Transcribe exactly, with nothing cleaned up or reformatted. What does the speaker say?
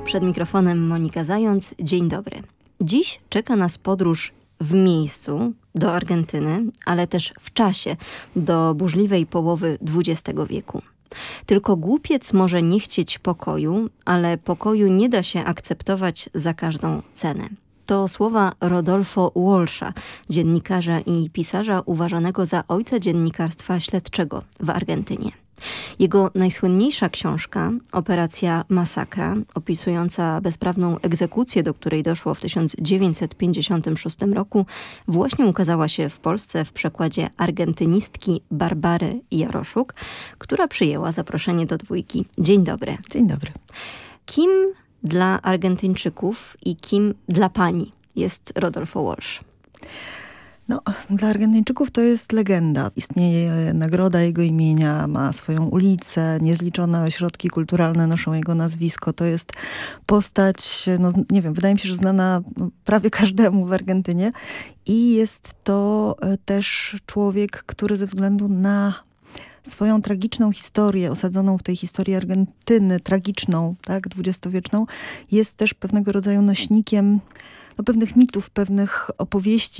Przed mikrofonem Monika Zając. Dzień dobry. Dziś czeka nas podróż w miejscu do Argentyny, ale też w czasie do burzliwej połowy dwudziestego wieku. Tylko głupiec może nie chcieć pokoju, ale pokoju nie da się akceptować za każdą cenę. To słowa Rodolfo Walsha, dziennikarza i pisarza uważanego za ojca dziennikarstwa śledczego w Argentynie. Jego najsłynniejsza książka, Operacja Masakra, opisująca bezprawną egzekucję, do której doszło w tysiąc dziewięćset pięćdziesiątym szóstym roku, właśnie ukazała się w Polsce w przekładzie argentynistki Barbary Jaroszuk, która przyjęła zaproszenie do dwójki. Dzień dobry. Dzień dobry. Kim dla Argentyńczyków i kim dla pani jest Rodolfo Walsh? No, dla Argentyńczyków to jest legenda. Istnieje nagroda jego imienia, ma swoją ulicę, niezliczone ośrodki kulturalne noszą jego nazwisko. To jest postać, no nie wiem, wydaje mi się, że znana prawie każdemu w Argentynie. I jest to też człowiek, który ze względu na swoją tragiczną historię, osadzoną w tej historii Argentyny, tragiczną, tak, dwudziestowieczną, jest też pewnego rodzaju nośnikiem no, pewnych mitów, pewnych opowieści,